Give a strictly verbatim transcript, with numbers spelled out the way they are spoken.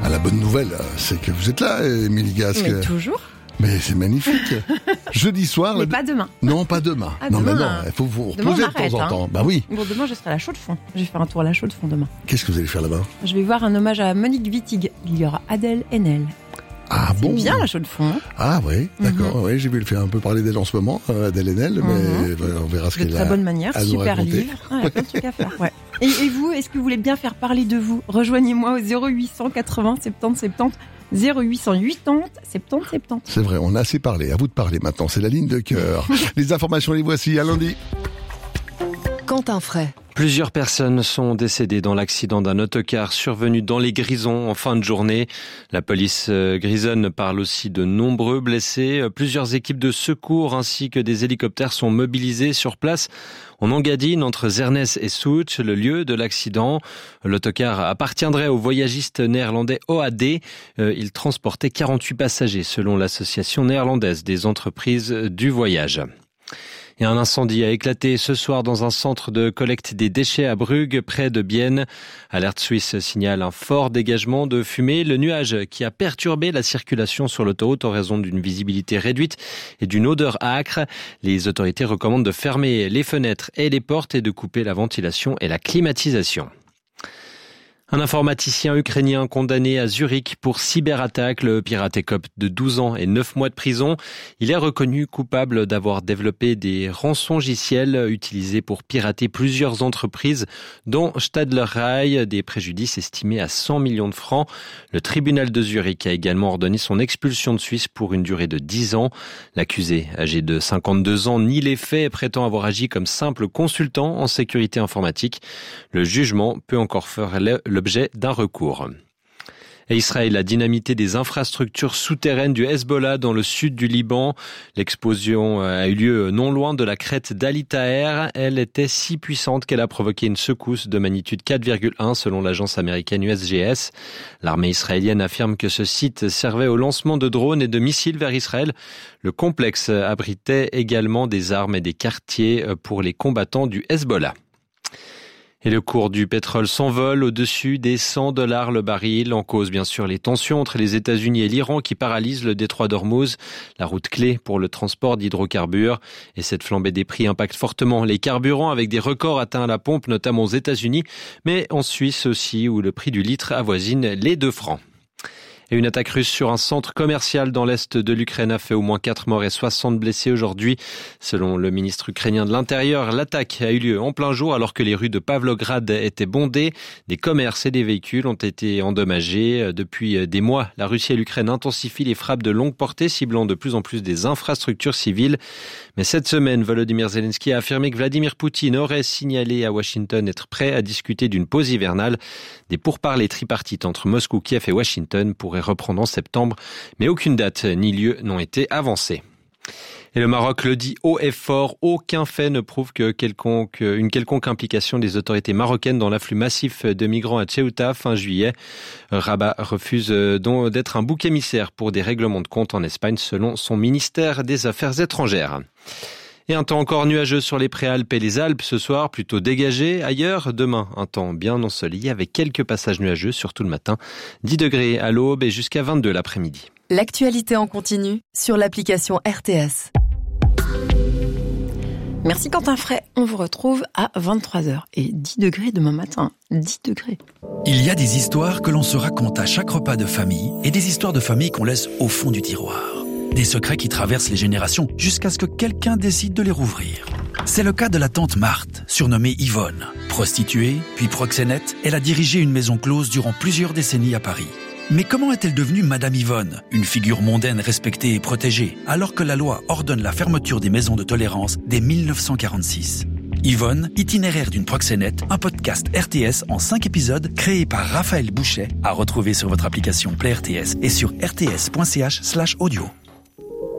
Ah, la bonne nouvelle, c'est que vous êtes là, Émilie Gasque. Mais toujours. Mais c'est magnifique. Jeudi soir. Mais le... pas demain. Non, pas demain. Ah, non, demain, mais non, il faut vous demain, reposer de arrête, temps en hein. temps. Bah oui. Bon, demain, je serai à la Chaux-de-Fonds. Je vais faire un tour à la Chaux-de-Fonds demain. Qu'est-ce que vous allez faire là-bas? Je vais voir un hommage à Monique Wittig. Il y aura Adèle Haenel. Ah c'est bon? Bien la Chaux-de-Fonds. Hein. Ah oui, d'accord. Mm-hmm. Oui, j'ai vu le faire un peu parler d'elle en ce moment, euh, Adèle Haenel, Mm-hmm. mais on verra ce de qu'elle a. très bonne manière, à nous super raconter. livre. Ah, il y a plein de trucs à faire. Ouais. Et, et vous, est-ce que vous voulez bien faire parler de vous? Rejoignez-moi au zéro huit cent quatre-vingts soixante-dix soixante-dix. zéro huit cent quatre-vingts soixante-dix soixante-dix. C'est vrai, on a assez parlé. À vous de parler maintenant. C'est la ligne de cœur. Les informations, les voici. À lundi. Quentin Fray. Plusieurs personnes sont décédées dans l'accident d'un autocar survenu dans les Grisons en fin de journée. La police grisonne parle aussi de nombreux blessés. Plusieurs équipes de secours ainsi que des hélicoptères sont mobilisés sur place. En Engadine, entre Zernez et Soest, le lieu de l'accident. L'autocar appartiendrait au voyagiste néerlandais O A D. Il transportait quarante-huit passagers selon l'association néerlandaise des entreprises du voyage. Et un incendie a éclaté ce soir dans un centre de collecte des déchets à Brugge, près de Bienne. Alerte Suisse signale un fort dégagement de fumée. Le nuage qui a perturbé la circulation sur l'autoroute en raison d'une visibilité réduite et d'une odeur âcre. Les autorités recommandent de fermer les fenêtres et les portes et de couper la ventilation et la climatisation. Un informaticien ukrainien condamné à Zurich pour cyberattaque. Le pirate écope de douze ans et neuf mois de prison. Il est reconnu coupable d'avoir développé des rançongiciels utilisés pour pirater plusieurs entreprises, dont Stadler Rail, des préjudices estimés à cent millions de francs. Le tribunal de Zurich a également ordonné son expulsion de Suisse pour une durée de dix ans. L'accusé, âgé de cinquante-deux ans, nie les faits et prétend avoir agi comme simple consultant en sécurité informatique. Le jugement peut encore faire l'objet d'un recours. Et Israël a dynamité des infrastructures souterraines du Hezbollah dans le sud du Liban. L'explosion a eu lieu non loin de la crête d'Ali Taher. Elle était si puissante qu'elle a provoqué une secousse de magnitude quatre virgule un selon l'agence américaine U S G S. L'armée israélienne affirme que ce site servait au lancement de drones et de missiles vers Israël. Le complexe abritait également des armes et des quartiers pour les combattants du Hezbollah. Et le cours du pétrole s'envole au-dessus des cent dollars le baril. En cause, bien sûr, les tensions entre les États-Unis et l'Iran qui paralysent le détroit d'Ormuz, la route clé pour le transport d'hydrocarbures. Et cette flambée des prix impacte fortement les carburants avec des records atteints à la pompe, notamment aux États-Unis, mais en Suisse aussi, où le prix du litre avoisine les deux francs. Et une attaque russe sur un centre commercial dans l'est de l'Ukraine a fait au moins quatre morts et soixante blessés aujourd'hui. Selon le ministre ukrainien de l'Intérieur, l'attaque a eu lieu en plein jour alors que les rues de Pavlograd étaient bondées. Des commerces et des véhicules ont été endommagés. Depuis des mois, la Russie et l'Ukraine intensifient les frappes de longue portée, ciblant de plus en plus des infrastructures civiles. Mais cette semaine, Volodymyr Zelensky a affirmé que Vladimir Poutine aurait signalé à Washington être prêt à discuter d'une pause hivernale. Des pourparlers tripartites entre Moscou, Kiev et Washington pourraient reprendre en septembre, mais aucune date ni lieu n'ont été avancés. Et le Maroc le dit haut et fort, aucun fait ne prouve que quelconque, une quelconque implication des autorités marocaines dans l'afflux massif de migrants à Ceuta fin juillet. Rabat refuse donc d'être un bouc émissaire pour des règlements de compte en Espagne selon son ministère des Affaires étrangères. Et un temps encore nuageux sur les Préalpes et les Alpes ce soir, plutôt dégagé. Ailleurs, demain, un temps bien ensoleillé avec quelques passages nuageux, surtout le matin. dix degrés à l'aube et jusqu'à vingt-deux l'après-midi. L'actualité en continu sur l'application R T S. Merci Quentin Fray. On vous retrouve à vingt-trois heures et dix degrés demain matin. dix degrés. Il y a des histoires que l'on se raconte à chaque repas de famille et des histoires de famille qu'on laisse au fond du tiroir. Des secrets qui traversent les générations jusqu'à ce que quelqu'un décide de les rouvrir. C'est le cas de la tante Marthe, surnommée Yvonne. Prostituée, puis proxénète, elle a dirigé une maison close durant plusieurs décennies à Paris. Mais comment est-elle devenue Madame Yvonne, une figure mondaine respectée et protégée, alors que la loi ordonne la fermeture des maisons de tolérance dès mille neuf cent quarante-six ? Yvonne, itinéraire d'une proxénète, un podcast R T S en cinq épisodes créé par Raphaël Bouchet, à retrouver sur votre application Play R T S et sur r t s point c h slash audio.